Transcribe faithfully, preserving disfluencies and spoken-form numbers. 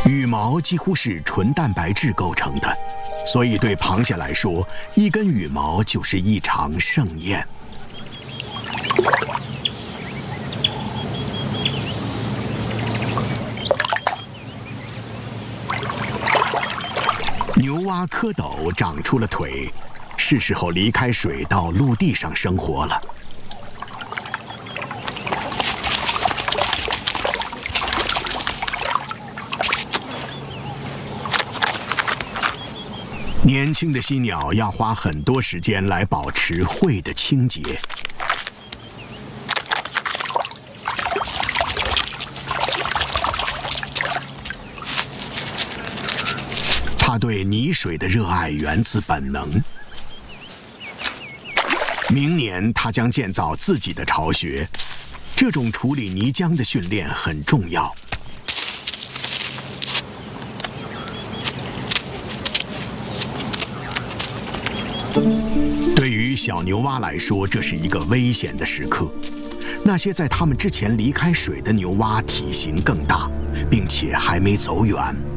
羽毛几乎是纯蛋白质构成的，所以对螃蟹来说，一根羽毛就是一场盛宴。牛蛙蝌蚪长出了腿，是时候离开水到陆地上生活了。年轻的犀鸟要花很多时间来保持喙的清洁。它对泥水的热爱源自本能。明年，它将建造自己的巢穴。这种处理泥浆的训练很重要。对于小牛蛙来说，这是一个危险的时刻。那些在它们之前离开水的牛蛙体型更大，并且还没走远。